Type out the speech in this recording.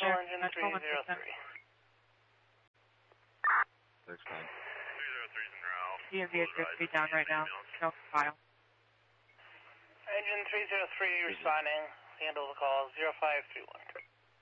Central Engine 303. 6-9. 303's en route. DMV is 6 feet down right now. No file. Engine 303 responding. Handle the call 0531.